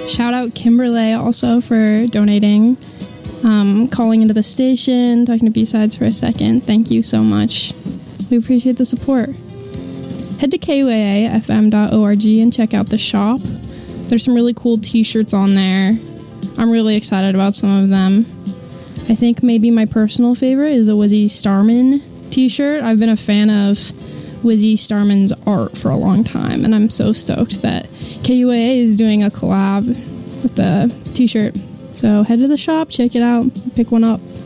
Shout out Kimberly also for donating, calling into the station, talking to B-Sides for a second. Thank you so much. We appreciate the support. Head to kuaafm.org and check out the shop. There's some really cool t-shirts on there. I'm really excited about some of them. I think maybe my personal favorite is a Wizzy Starman t-shirt. I've been a fan of Wizzy Starman's art for a long time, and I'm so stoked that KUAA is doing a collab with the t-shirt. So head to the shop, check it out, pick one up.